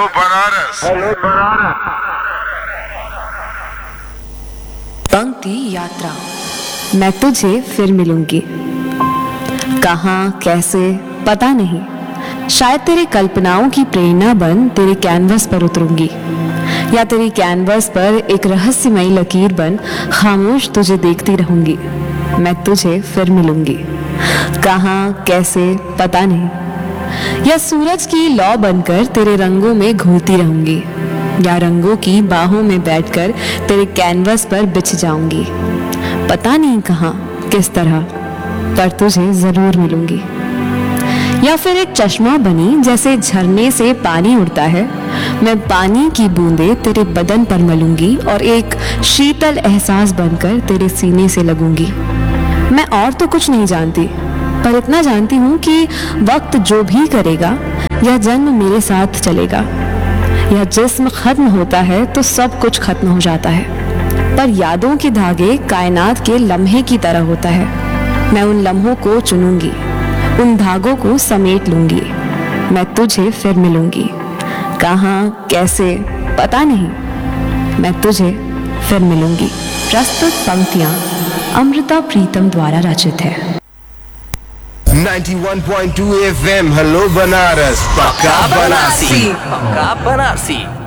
Hello Banaras. पंक्ति यात्रा। मैं तुझे फिर मिलूंगी। कहाँ, कैसे, पता नहीं। शायद तेरी कल्पनाओं की प्रेरणा बन तेरे कैनवस पर उतरूंगी, या तेरी कैनवस पर एक रहस्यमयी लकीर बन खामोश तुझे देखती रहूंगी। मैं तुझे फिर मिलूंगी। कहाँ, कैसे, पता नहीं। या सूरज की लौ बनकर तेरे रंगों में घूमती रहूंगी, या रंगों की बाहों में बैठकर तेरे कैनवस पर बिछ जाऊंगी। पता नहीं कहाँ, किस तरह, पर तुझे जरूर मिलूंगी। या फिर एक चश्मा बनी जैसे झरने से पानी उड़ता है, मैं पानी की बूंदें तेरे बदन पर मलूंगी और एक शीतल एहसास बनकर तेरे सीने से लगूंगी। मैं और तो कुछ नहीं जानती, पर इतना जानती हूँ कि वक्त जो भी करेगा, यह जन्म मेरे साथ चलेगा। यह जिस्म खत्म होता है तो सब कुछ खत्म हो जाता है, पर यादों के धागे कायनात के लम्हे की तरह होता है। मैं उन लम्हों को चुनूंगी, उन धागों को समेट लूंगी। मैं तुझे फिर मिलूंगी। कहाँ, कैसे, पता नहीं। मैं तुझे फिर मिलूंगी। प्रस्तुत पंक्तियां अमृता प्रीतम द्वारा रचित है। 91.2 FM हेलो बनारस, पक्का बनारसी।